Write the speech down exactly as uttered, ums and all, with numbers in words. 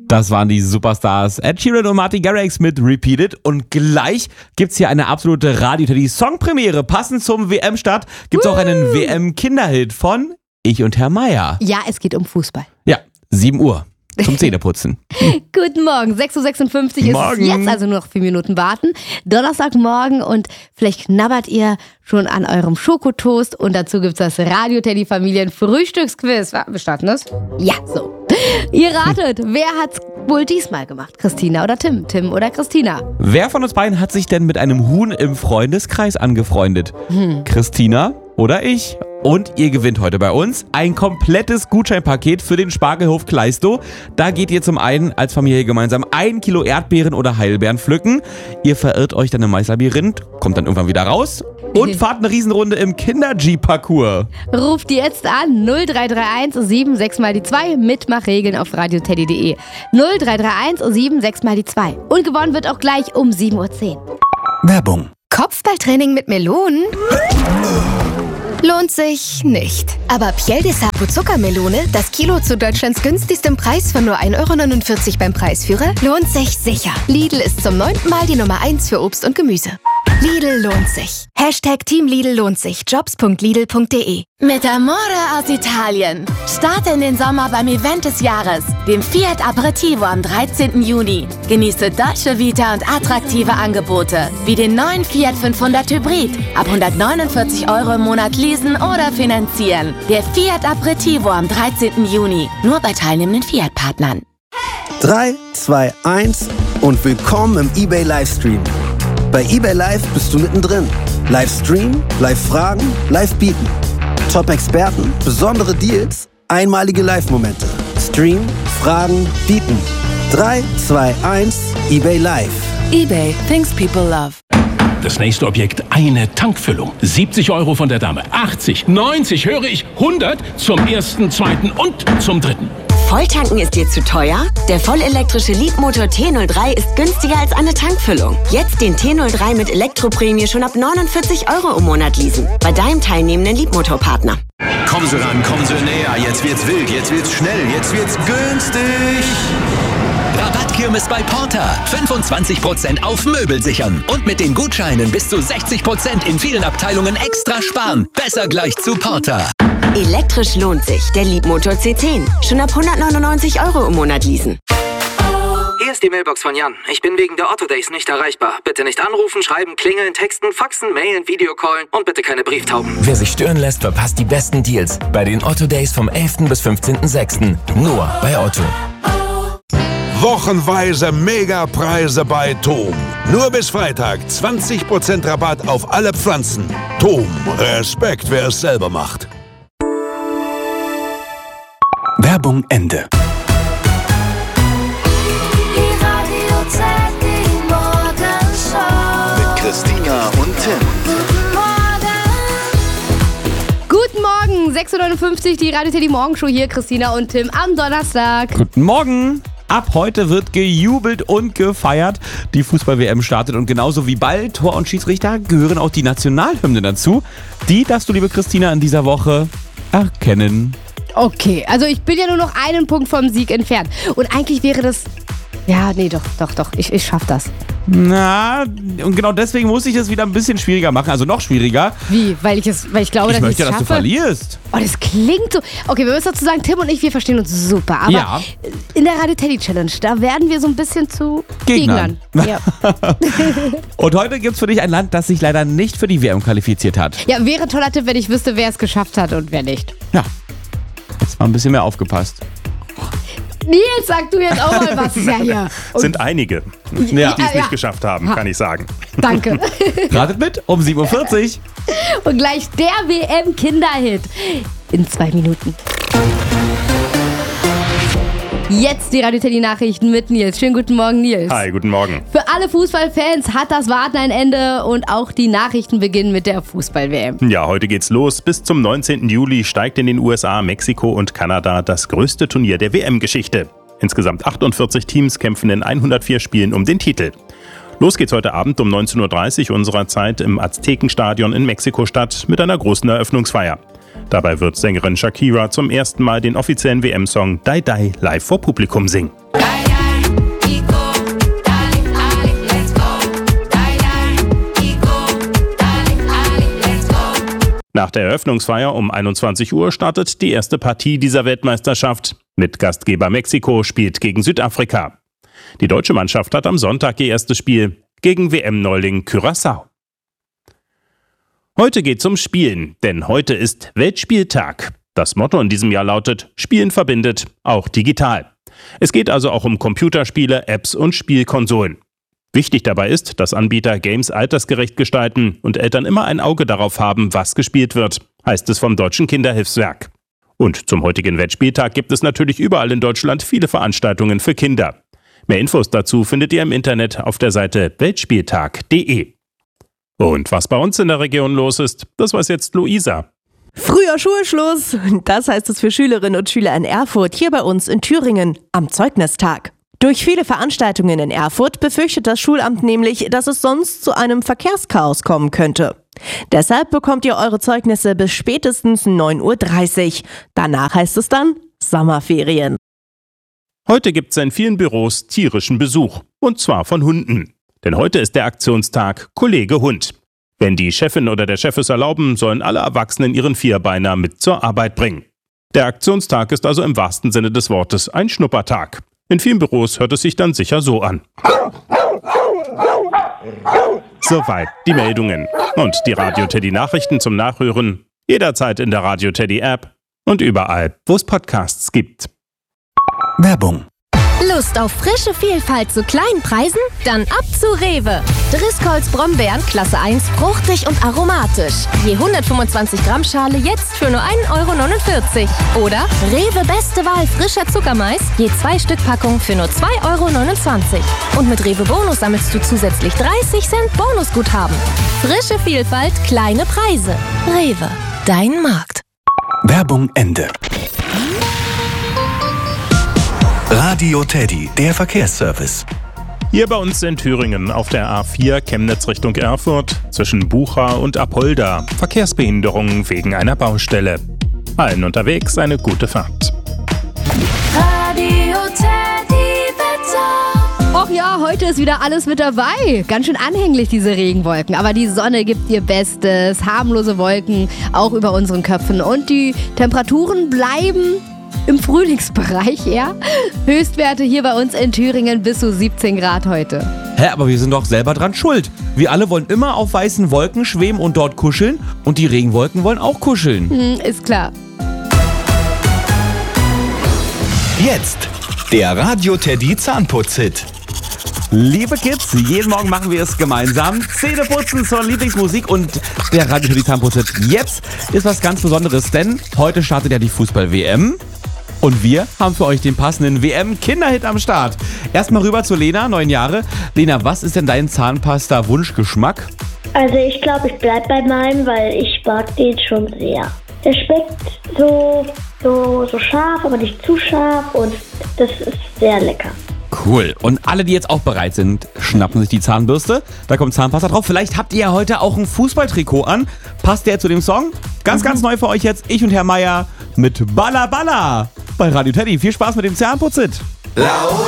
Das waren die Superstars Ed Sheeran und Martin Garrix mit Repeated. Und gleich gibt's hier eine absolute Radio-Teddy-Songpremiere. Passend zum W M-Start gibt's auch einen W M-Kinderhit von Ich und Herr Meier. Ja, es geht um Fußball. Ja, sieben Uhr. Zum Zähneputzen. Guten Morgen, sechs Uhr sechsundfünfzig ist es jetzt, also nur noch vier Minuten warten. Donnerstagmorgen und vielleicht knabbert ihr schon an eurem Schokotoast und dazu gibt's das Radio-Teddy-Familien-Frühstücksquiz. Bestanden das? Ja, so. Ihr ratet, wer hat's wohl diesmal gemacht? Christina oder Tim? Tim oder Christina? Wer von uns beiden hat sich denn mit einem Huhn im Freundeskreis angefreundet? Hm. Christina oder ich? Und ihr gewinnt heute bei uns ein komplettes Gutscheinpaket für den Spargelhof Kleistow. Da geht ihr zum einen als Familie gemeinsam ein Kilo Erdbeeren oder Heidelbeeren pflücken. Ihr verirrt euch dann im Maislabyrinth, kommt dann irgendwann wieder raus und fahrt eine Riesenrunde im Kinder-G-Parcours. Ruft ihr jetzt an null drei drei eins sieben sechs mal die zwei. Mitmachregeln auf radio teddy punkt de. null drei drei eins sieben sechs mal die zwei. Und gewonnen wird auch gleich um sieben Uhr zehn. Werbung. Kopfballtraining mit Melonen? Lohnt sich nicht. Aber Piel de Sapo Zuckermelone, das Kilo zu Deutschlands günstigstem Preis von nur ein Euro neunundvierzig beim Preisführer, lohnt sich sicher. Lidl ist zum neunten Mal die Nummer eins für Obst und Gemüse. Lidl lohnt sich. Hashtag Team Lidl lohnt sich. Jobs punkt lidl punkt de. Mit Amore aus Italien. Starte in den Sommer beim Event des Jahres, dem Fiat Aperitivo am dreizehnten Juni. Genieße Dolce Vita und attraktive Angebote, wie den neuen Fiat fünfhundert Hybrid. Ab hundertneunundvierzig Euro im Monat leasen oder finanzieren. Der Fiat Aperitivo am dreizehnten Juni. Nur bei teilnehmenden Fiat-Partnern. drei, zwei, eins und willkommen im eBay Livestream. Bei eBay Live bist du mittendrin. Livestream, Live-Fragen, Live-Bieten. Top-Experten, besondere Deals, einmalige Live-Momente. Stream, Fragen, Bieten. drei, zwei, eins, eBay Live. eBay, things people love. Das nächste Objekt, eine Tankfüllung. siebzig Euro von der Dame. achtzig, neunzig, höre ich, hundert zum ersten, zweiten und zum dritten. Volltanken ist dir zu teuer? Der vollelektrische Leapmotor T null drei ist günstiger als eine Tankfüllung. Jetzt den T null drei mit Elektroprämie schon ab neunundvierzig Euro im Monat leasen. Bei deinem teilnehmenden Leapmotor-Partner. Kommen Sie ran, kommen Sie näher. Jetzt wird's wild, jetzt wird's schnell, jetzt wird's günstig. Rabattkirmes bei Porter. fünfundzwanzig Prozent auf Möbel sichern. Und mit den Gutscheinen bis zu sechzig Prozent in vielen Abteilungen extra sparen. Besser gleich zu Porter. Elektrisch lohnt sich. Der Leapmotor C zehn. Schon ab hundertneunundneunzig Euro im Monat leasen. Hier ist die Mailbox von Jan. Ich bin wegen der Otto Days nicht erreichbar. Bitte nicht anrufen, schreiben, klingeln, texten, faxen, mailen, Videocallen und bitte keine Brieftauben. Wer sich stören lässt, verpasst die besten Deals bei den Otto Days vom elften bis fünfzehnten sechsten Nur bei Otto. Wochenweise Megapreise bei Tom. Nur bis Freitag zwanzig Prozent Rabatt auf alle Pflanzen. Tom, Respekt, wer es selber macht. Werbung Ende. Mit Christina und Tim. Guten Morgen, sechs Uhr neunundfünfzig, die Radio Teddy Morgenshow hier, Christina und Tim am Donnerstag. Guten Morgen. Ab heute wird gejubelt und gefeiert. Die Fußball-W M startet und genauso wie Ball, Tor und Schiedsrichter gehören auch die Nationalhymne dazu. Die darfst du, liebe Christina, in dieser Woche erkennen. Okay, also ich bin ja nur noch einen Punkt vom Sieg entfernt. Und eigentlich wäre das... Ja, nee, doch, doch, doch, ich, ich schaff das. Na, und genau deswegen muss ich das wieder ein bisschen schwieriger machen, also noch schwieriger. Wie? Weil ich es, weil ich glaube, ich dass ich möchte, es dass schaffe? du verlierst. Oh, das klingt so... Okay, wir müssen dazu sagen, Tim und ich, wir verstehen uns super. Aber ja. In der Radio Teddy Challenge, da werden wir so ein bisschen zu Gegnern. Gegnern. Ja. Und heute gibt's für dich ein Land, das sich leider nicht für die W M qualifiziert hat. Ja, wäre ein toller Tipp, wenn ich wüsste, wer es geschafft hat und wer nicht. Ja, jetzt mal ein bisschen mehr aufgepasst. Nils, sag du jetzt auch mal was. Ja, hier. Und sind einige, die ja, es nicht ja. geschafft haben, kann ich sagen. Danke. Ratet mit um sieben Uhr vierzig. Und gleich der W M-Kinderhit in zwei Minuten. Jetzt die Radio Teddy Nachrichten mit Nils. Schönen guten Morgen, Nils. Hi, guten Morgen. Für alle Fußballfans hat das Warten ein Ende und auch die Nachrichten beginnen mit der Fußball-W M. Ja, heute geht's los. Bis zum neunzehnten Juli steigt in den U S A, Mexiko und Kanada das größte Turnier der W M-Geschichte. Insgesamt achtundvierzig Teams kämpfen in hundertvier Spielen um den Titel. Los geht's heute Abend um neunzehn Uhr dreißig unserer Zeit im Aztekenstadion in Mexiko-Stadt mit einer großen Eröffnungsfeier. Dabei wird Sängerin Shakira zum ersten Mal den offiziellen W M-Song Die Die live vor Publikum singen. Die, die. Nach der Eröffnungsfeier um einundzwanzig Uhr startet die erste Partie dieser Weltmeisterschaft. Mit Gastgeber Mexiko spielt gegen Südafrika. Die deutsche Mannschaft hat am Sonntag ihr erstes Spiel gegen W M-Neuling Curaçao. Heute geht's um Spielen, denn heute ist Weltspieltag. Das Motto in diesem Jahr lautet: Spielen verbindet, auch digital. Es geht also auch um Computerspiele, Apps und Spielkonsolen. Wichtig dabei ist, dass Anbieter Games altersgerecht gestalten und Eltern immer ein Auge darauf haben, was gespielt wird, heißt es vom Deutschen Kinderhilfswerk. Und zum heutigen Weltspieltag gibt es natürlich überall in Deutschland viele Veranstaltungen für Kinder. Mehr Infos dazu findet ihr im Internet auf der Seite weltspieltag punkt de. Und was bei uns in der Region los ist, das weiß jetzt Luisa. Früher Schulschluss, das heißt es für Schülerinnen und Schüler in Erfurt, hier bei uns in Thüringen, am Zeugnistag. Durch viele Veranstaltungen in Erfurt befürchtet das Schulamt nämlich, dass es sonst zu einem Verkehrschaos kommen könnte. Deshalb bekommt ihr eure Zeugnisse bis spätestens neun Uhr dreißig. Danach heißt es dann Sommerferien. Heute gibt es in vielen Büros tierischen Besuch, und zwar von Hunden. Denn heute ist der Aktionstag Kollege Hund. Wenn die Chefin oder der Chef es erlauben, sollen alle Erwachsenen ihren Vierbeiner mit zur Arbeit bringen. Der Aktionstag ist also im wahrsten Sinne des Wortes ein Schnuppertag. In vielen Büros hört es sich dann sicher so an. Soweit die Meldungen. Und die Radio Teddy Nachrichten zum Nachhören jederzeit in der Radio Teddy App und überall, wo es Podcasts gibt. Werbung. Lust auf frische Vielfalt zu kleinen Preisen? Dann ab zu Rewe. Driscolls Brombeeren Klasse eins, fruchtig und aromatisch. Je hundertfünfundzwanzig Gramm Schale jetzt für nur ein Euro neunundvierzig. Oder Rewe Beste Wahl frischer Zuckermais, je zwei Stück Packung für nur zwei Euro neunundzwanzig. Und mit Rewe Bonus sammelst du zusätzlich dreißig Cent Bonusguthaben. Frische Vielfalt, kleine Preise. Rewe, dein Markt. Werbung Ende. Radio Teddy, der Verkehrsservice. Hier bei uns in Thüringen auf der A vier Chemnitz Richtung Erfurt zwischen Bucha und Apolda. Verkehrsbehinderungen wegen einer Baustelle. Allen unterwegs eine gute Fahrt. Radio Teddy Wetter. Och ja, heute ist wieder alles mit dabei. Ganz schön anhänglich, diese Regenwolken. Aber die Sonne gibt ihr Bestes. Harmlose Wolken auch über unseren Köpfen. Und die Temperaturen bleiben im Frühlingsbereich, ja. Höchstwerte hier bei uns in Thüringen bis zu siebzehn Grad heute. Hä, aber wir sind doch selber dran schuld. Wir alle wollen immer auf weißen Wolken schweben und dort kuscheln. Und die Regenwolken wollen auch kuscheln. Hm, ist klar. Jetzt der Radio Teddy Zahnputz-Hit. Liebe Kids, jeden Morgen machen wir es gemeinsam. Zähneputzen zur Lieblingsmusik und der Radio Teddy Zahnputz-Hit. Jetzt ist was ganz Besonderes, denn heute startet ja die Fußball-W M. Und wir haben für euch den passenden W M-Kinderhit am Start. Erstmal rüber zu Lena, neun Jahre. Lena, was ist denn dein Zahnpasta-Wunschgeschmack? Also ich glaube, ich bleib bei meinem, weil ich mag den schon sehr. Der schmeckt so, so, so scharf, aber nicht zu scharf und das ist sehr lecker. Cool. Und alle, die jetzt auch bereit sind, schnappen sich die Zahnbürste. Da kommt Zahnpasta drauf. Vielleicht habt ihr ja heute auch ein Fußballtrikot an. Passt der zu dem Song? Ganz, ganz neu für euch jetzt. Ich und Herr Meier mit Balla Balla bei Radio Teddy. Viel Spaß mit dem Zahnputz-Hit. Laut